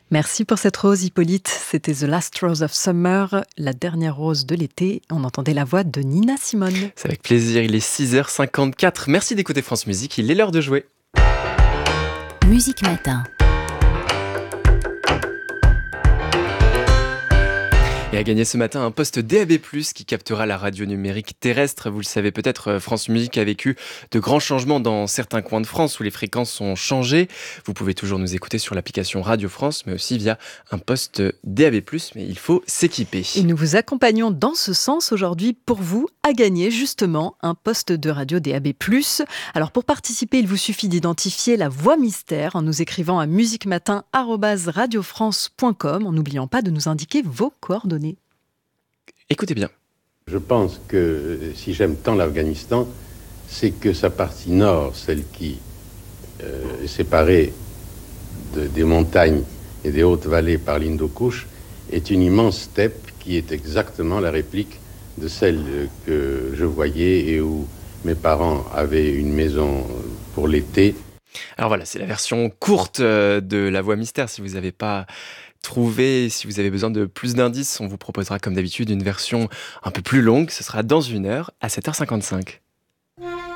Merci pour cette rose, Hippolyte. C'était The Last Rose of Summer, la dernière rose de l'été. On entendait la voix de Nina Simone. C'est avec plaisir, il est 6h54. Merci d'écouter France Musique, il est l'heure de jouer. Musique Matin. Et à gagner ce matin un poste DAB+, qui captera la radio numérique terrestre. Vous le savez peut-être, France Musique a vécu de grands changements dans certains coins de France où les fréquences ont changé. Vous pouvez toujours nous écouter sur l'application Radio France, mais aussi via un poste DAB+, mais il faut s'équiper. Et nous vous accompagnons dans ce sens aujourd'hui pour vous à gagner justement un poste de radio DAB+. Alors pour participer, il vous suffit d'identifier la voix mystère en nous écrivant à musiquematin@radiofrance.com en n'oubliant pas de nous indiquer vos coordonnées. Écoutez bien. Je pense que si j'aime tant l'Afghanistan, c'est que sa partie nord, celle qui est séparée des montagnes et des hautes vallées par l'Hindu-Kush, est une immense steppe qui est exactement la réplique de celle que je voyais et où mes parents avaient une maison pour l'été. Alors voilà, c'est la version courte de la voix mystère. Si vous n'avez pas trouvé, si vous avez besoin de plus d'indices, on vous proposera comme d'habitude une version un peu plus longue. Ce sera dans 1 heure à 7h55.